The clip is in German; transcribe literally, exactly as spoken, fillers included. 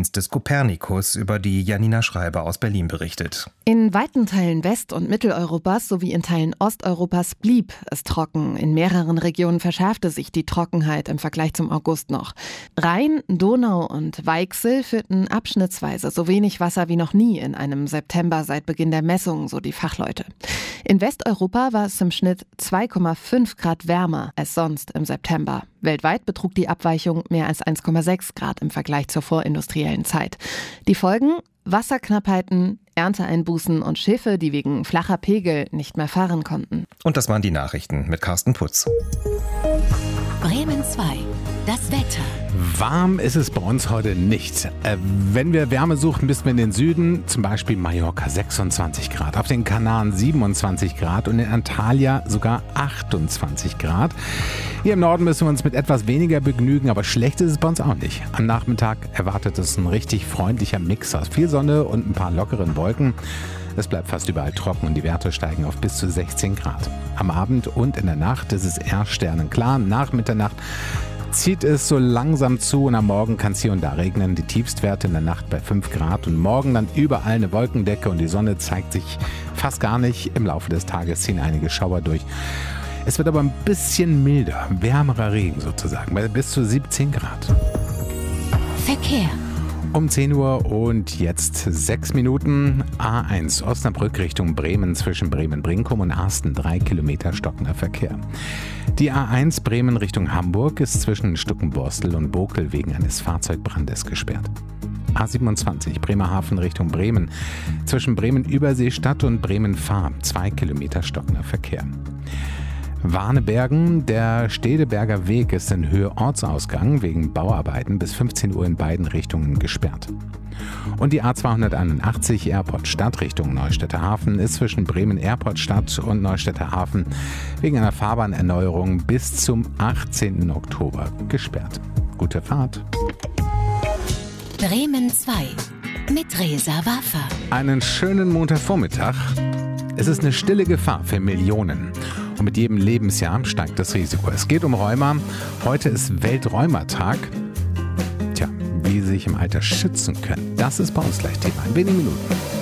Wetterdienstes Copernicus über die Janina Schreiber aus Berlin berichtet. In weiten Teilen West- und Mitteleuropas sowie in Teilen Osteuropas blieb es trocken. In mehreren Regionen verschärfte sich die Trockenheit im Vergleich zum August noch. Rhein, Donau und Weichsel führten abschnittsweise so wenig Wasser wie noch nie in einem September seit Beginn der Messungen, so die Fachleute. In Westeuropa war es im Schnitt zwei Komma fünf Grad wärmer als sonst im September. Weltweit betrug die Abweichung mehr als eins Komma sechs Grad im Vergleich zur vorindustriellen Zeit. Die Folgen? Wasserknappheiten, Ernteeinbußen und Schiffe, die wegen flacher Pegel nicht mehr fahren konnten. Und das waren die Nachrichten mit Carsten Putz. Bremen zwei. Das Wetter. Warm ist es bei uns heute nicht. Äh, wenn wir Wärme suchen, müssen wir in den Süden, zum Beispiel Mallorca sechsundzwanzig Grad, auf den Kanaren siebenundzwanzig Grad und in Antalya sogar achtundzwanzig Grad. Hier im Norden müssen wir uns mit etwas weniger begnügen, aber schlecht ist es bei uns auch nicht. Am Nachmittag erwartet es ein richtig freundlicher Mix aus viel Sonne und ein paar lockeren Wolken. Es bleibt fast überall trocken und die Werte steigen auf bis zu sechzehn Grad. Am Abend und in der Nacht ist es eher sternenklar. Nach Mitternacht zieht es so langsam zu und am Morgen kann es hier und da regnen. Die Tiefstwerte in der Nacht bei fünf Grad und morgen dann überall eine Wolkendecke und die Sonne zeigt sich fast gar nicht. Im Laufe des Tages ziehen einige Schauer durch. Es wird aber ein bisschen milder, wärmerer Regen sozusagen, bei bis zu siebzehn Grad. Verkehr. Um zehn Uhr und jetzt sechs Minuten. A eins Osnabrück Richtung Bremen zwischen Bremen-Brinkum und Arsten. Drei Kilometer stockender Verkehr. Die A eins Bremen Richtung Hamburg ist zwischen Stuckenborstel und Bokel wegen eines Fahrzeugbrandes gesperrt. A siebenundzwanzig Bremerhaven Richtung Bremen zwischen Bremen-Überseestadt und Bremen-Fahr. Zwei Kilometer stockender Verkehr. Warnebergen, der Stedeberger Weg ist in Höhe Ortsausgang wegen Bauarbeiten bis fünfzehn Uhr in beiden Richtungen gesperrt. Und die A zweihunderteinundachtzig Airport Stadt Richtung Neustädter Hafen ist zwischen Bremen Airport Stadt und Neustädter Hafen wegen einer Fahrbahnerneuerung bis zum achtzehnten Oktober gesperrt. Gute Fahrt! Bremen zwei mit Reza Waffer. Einen schönen Montagvormittag. Es ist eine stille Gefahr für Millionen. Und mit jedem Lebensjahr steigt das Risiko. Es geht um Rheuma. Heute ist Weltrheumatag. Tja, wie Sie sich im Alter schützen können, das ist bei uns gleich Thema in wenigen Minuten.